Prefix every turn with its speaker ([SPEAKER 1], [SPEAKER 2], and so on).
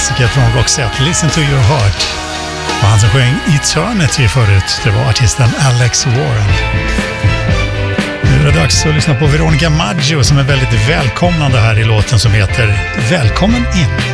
[SPEAKER 1] klassiker från Roxette, Listen to your heart. Och han som sjöng Eternity förut, det var artisten Alex Warren. Nu är det dags att lyssna på Veronica Maggio som är väldigt välkomnande här i låten som heter Välkommen in.